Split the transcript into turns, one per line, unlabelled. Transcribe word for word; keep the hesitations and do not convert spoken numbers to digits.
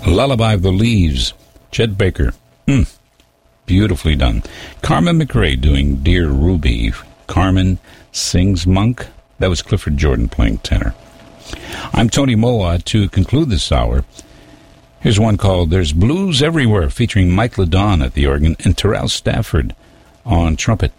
Lullaby of the Leaves, Chet Baker. Mm, beautifully done. Carmen McRae doing Dear Ruby. Carmen sings Monk. That was Clifford Jordan playing tenor. I'm Tony Moa. To conclude this hour, here's one called There's Blues Everywhere, featuring Mike LeDon at the organ and Terrell Stafford on trumpet.